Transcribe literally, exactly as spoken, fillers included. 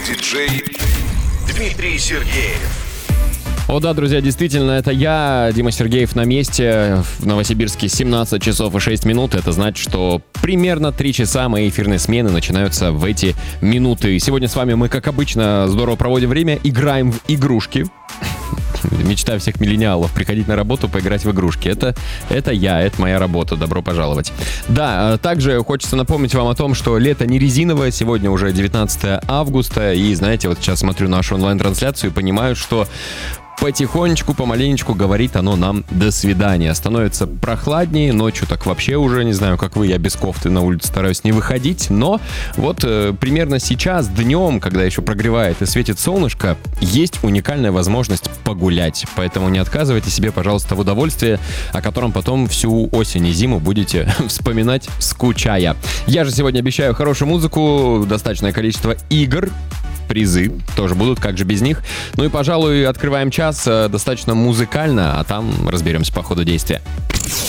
диджей Дмитрий Сергеев. О да, друзья, действительно, это я, Дима Сергеев, на месте. В Новосибирске семнадцать часов и шесть минут. Это значит, что примерно три часа моей эфирной смены начинаются в эти минуты. Сегодня с вами мы, как обычно, здорово проводим время, играем в игрушки. Мечта всех миллениалов — приходить на работу, поиграть в игрушки. Это, это я, это моя работа. Добро пожаловать. Да, также хочется напомнить вам о том, что лето не резиновое. Сегодня уже девятнадцатое августа. И, знаете, вот сейчас смотрю нашу онлайн-трансляцию и понимаю, что потихонечку, помаленечку говорит оно нам «до свидания». Становится прохладнее, ночью так вообще уже, не знаю, как вы, я без кофты на улицу стараюсь не выходить, но вот э, примерно сейчас, днем, когда еще прогревает и светит солнышко, есть уникальная возможность погулять. Поэтому не отказывайте себе, пожалуйста, в удовольствии, о котором потом всю осень и зиму будете вспоминать, скучая. Я же сегодня обещаю хорошую музыку, достаточное количество игр, призы тоже будут, как же без них. Ну и, пожалуй, открываем час достаточно музыкально, а там разберемся по ходу действия.